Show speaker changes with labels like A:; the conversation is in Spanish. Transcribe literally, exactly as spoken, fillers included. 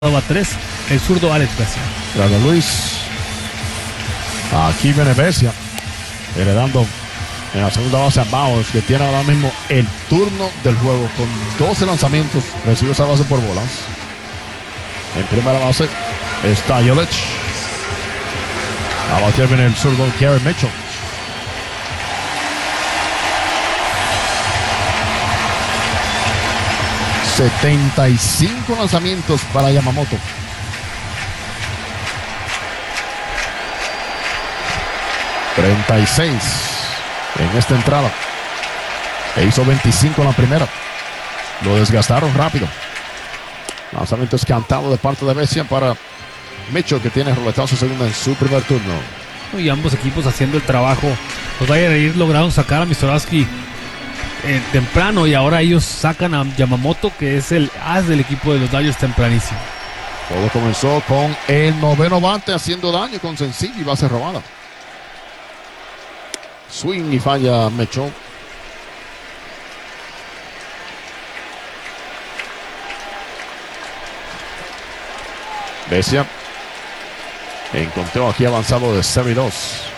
A: a tres, el zurdo Alex Vesia.
B: Gracias, Luis. Aquí viene Vesia, heredando en la segunda base a Bauers, que tiene ahora mismo el turno del juego con doce lanzamientos. Recibe esa base por bolas. En primera base está Yelich. A batear viene el zurdo Gary Mitchell. setenta y cinco lanzamientos para Yamamoto. treinta y seis en esta entrada. E hizo veinticinco en la primera. Lo desgastaron rápido. Lanzamiento escantado de parte de Vesia para Mitchell, que tiene roletazo segunda en su primer turno.
A: Y ambos equipos haciendo el trabajo. Los Dodgers lograron sacar a Mistorovsky Eh, temprano, y ahora ellos sacan a Yamamoto, que es el as del equipo de los Dodgers, tempranísimo.
B: Todo comenzó con el noveno bate haciendo daño con sencillo y base robada. Swing y falla Mitchell. Vesia en conteo aquí avanzado de cero y dos.